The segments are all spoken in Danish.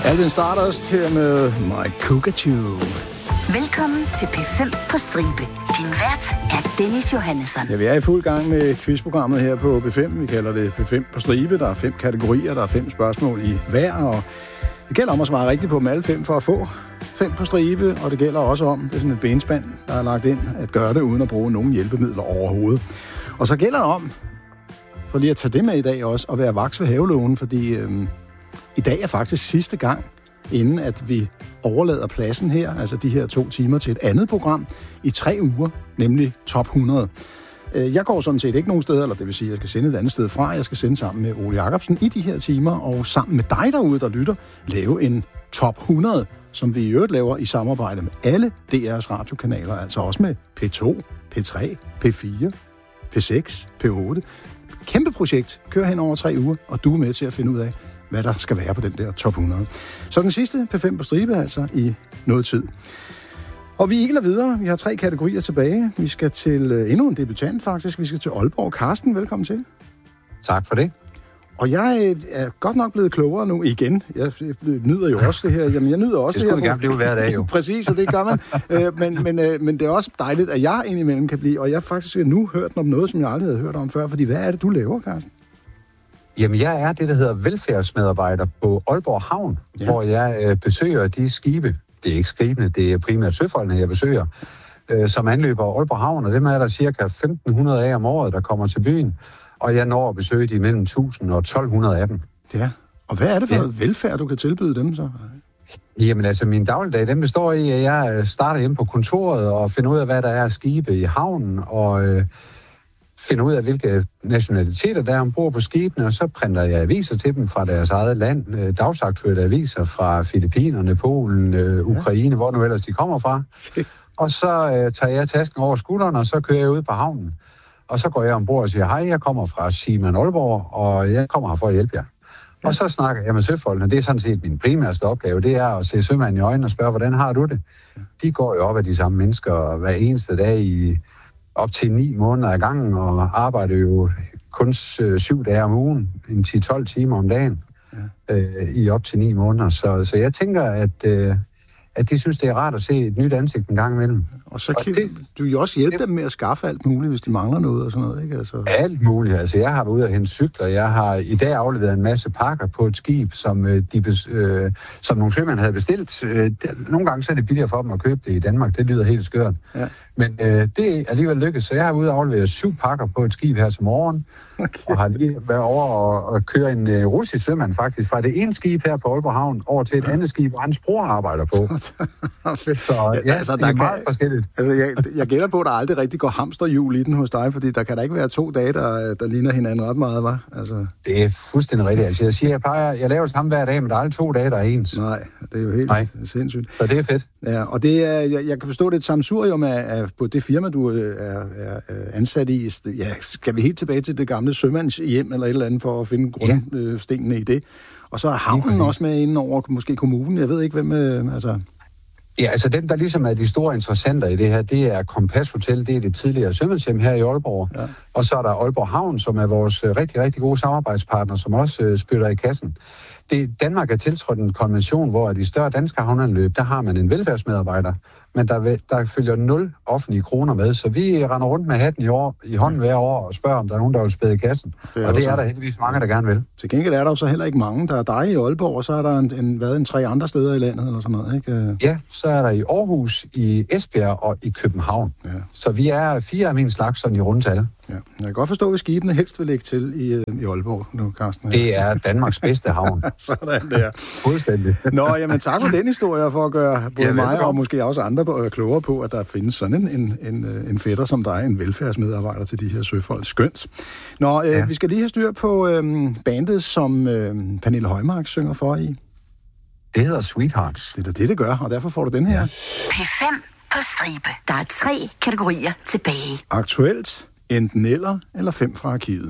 Alvin Stardust her med My Cockatoo. Velkommen til P5 på stribe. Din vært er Dennis Johannesson. Ja, vi er i fuld gang med quizprogrammet her på P5. Vi kalder det P5 på stribe. Der er 5 kategorier, der er 5 spørgsmål i hver, og det gælder om at svare rigtigt på dem alle 5 for at få 5 på stribe, og det gælder også om, det er sådan et benspand, der er lagt ind, at gøre det uden at bruge nogen hjælpemidler overhovedet. Og så gælder det om, for lige at tage det med i dag også, at være vaks ved havelågen, fordi i dag er faktisk sidste gang, inden at vi overlader pladsen her, altså de her 2 timer, til et andet program i 3 uger, nemlig Top 100. Jeg går sådan set ikke nogen steder, eller det vil sige, at jeg skal sende et andet sted fra. Jeg skal sende sammen med Ole Jacobsen i de her timer, og sammen med dig derude, der lytter, lave en Top 100, som vi i øvrigt laver i samarbejde med alle DR's radiokanaler, altså også med P2, P3, P4, P6, P8. Kæmpe projekt, kører hen over 3 uger, og du er med til at finde ud af, hvad der skal være på den der Top 100. Så den sidste P5 på stribe, altså i noget tid. Og vi iler videre. Vi har 3 kategorier tilbage. Vi skal til endnu en debutant, faktisk. Vi skal til Aalborg. Carsten, velkommen til. Tak for det. Og jeg er godt nok blevet klogere nu igen. Jeg nyder jo også det her. Jamen, jeg nyder også det skulle vi gerne blive hver dag, jo. Præcis, og det gør man. Men det er også dejligt, at jeg indimellem kan blive. Og jeg faktisk nu hørt om noget, som jeg aldrig havde hørt om før. Fordi hvad er det, du laver, Carsten? Jamen, jeg er det, der hedder velfærdsmedarbejder på Aalborg Havn, hvor jeg besøger de skibe. Det er ikke skibene, det er primært søfolkene, jeg besøger, som anløber Aalborg Havn, og dem er der cirka 1.500 af om året, der kommer til byen, og jeg når at besøge de mellem 1.000 og 1.200 af dem. Ja, og hvad er det for noget velfærd, du kan tilbyde dem så? Jamen altså, min dagligdag, den består i, at jeg starter hjemme på kontoret og finder ud af, hvad der er af skibe i havnen, og finder ud af, hvilke nationaliteter der er ombord på skibene, og så printer jeg aviser til dem fra deres eget land. Dagsaktuelle aviser fra Filippinerne, Polen, Ukraine, hvor nu ellers de kommer fra. Og så tager jeg tasken over skulderen, og så kører jeg ud på havnen. Og så går jeg ombord og siger, hej, jeg kommer fra Seaman Aalborg, og jeg kommer her for at hjælpe jer. Og så snakker jeg med søfolkene. Det er sådan set min primærste opgave, det er at se sømanden i øjnene og spørge, hvordan har du det? De går jo op af de samme mennesker hver eneste dag i op til 9 måneder ad gangen, og arbejder jo kun 7 dage om ugen, en 10-12 timer om dagen, i op til 9 måneder. Så jeg tænker, at de synes, det er rart at se et nyt ansigt en gang imellem. Og så kan du jo også hjælpe dem med at skaffe alt muligt, hvis de mangler noget og sådan noget, ikke? Altså... Alt muligt. Altså, jeg har været ude at hente cykler. Jeg har i dag afleveret en masse pakker på et skib, som nogle sømænd havde bestilt. Nogle gange så er det billigere for dem at købe det i Danmark. Det lyder helt skørt. Ja. Men det er alligevel lykkedes, så jeg har ude at aflevere 7 pakker på et skib her til morgen, og har lige været over og køre en russisk sømand faktisk fra det ene skib her på Aalborg Havn over til et andet skib, hvor hans bror arbejder på. Så ja, altså, det er meget forskelligt. Altså, jeg gætter på, at der aldrig rigtig går hamsterhjul i den hos dig, fordi der kan da ikke være 2 dage, der ligner hinanden ret meget, hva'? Altså... Det er fuldstændig rigtigt. Altså, jeg siger, jeg laver det samme hver dag, men der er aldrig 2 dage, der er ens. Nej, det er jo helt sindssygt. Så det er fedt. Ja, og det er, jeg kan forstå, det er et sammensurium af på det firma, du er ansat i. Ja, skal vi helt tilbage til det gamle sømandshjem eller et eller andet for at finde grundstenene i det? Og så er havnen også med inden over, måske kommunen. Jeg ved ikke, hvem... altså... Ja, altså dem, der ligesom er de store interessenter i det her, det er Kompas Hotel, det er det tidligere sømandshjem her i Aalborg. Ja. Og så er der Aalborg Havn, som er vores rigtig, rigtig gode samarbejdspartner, som også spytter i kassen. Danmark er tiltrådt en konvention, hvor i større danske havneanløb, der har man en velfærdsmedarbejder, men der følger 0 offentlige kroner med, så vi render rundt med hatten i hånden hver år og spørger, om der er nogen, der vil spæde i kassen. Og det er der heldigvis mange, der gerne vil. Til gengæld er der jo så heller ikke mange. Der er dig i Aalborg, og så er der en 3 andre steder i landet, eller sådan noget, ikke? Ja, så er der i Aarhus, i Esbjerg og i København. Ja. Så vi er 4 af min slags sådan i rundtal. Ja. Jeg kan godt forstå, at skibene helst vil ligge til i Aalborg nu, Carsten. Det er Danmarks bedste havn. Sådan der. Fuldstændig. Nå, jamen tak for den historie, for at gøre både mig og måske også andre klogere på, at der findes sådan en fætter som dig, en velfærdsmedarbejder til de her søfolk. Skønt. Nå, vi skal lige have styr på bandet, som Pernille Højmark synger for i. Det hedder Sweethearts. Det er det gør, og derfor får du den her. P5 på stribe. Der er 3 kategorier tilbage. Aktuelt, enten eller 5 fra arkivet.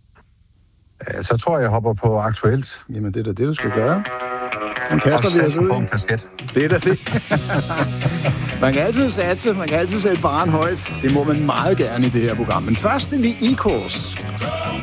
Så tror jeg hopper på aktuelt. Jamen, det er da det, du skal gøre. Den kaster vi os ud i. Det er da det. Man kan altid satse, man kan altid sætte barren højt. Det må man meget gerne i det her program. Men først er lige Equals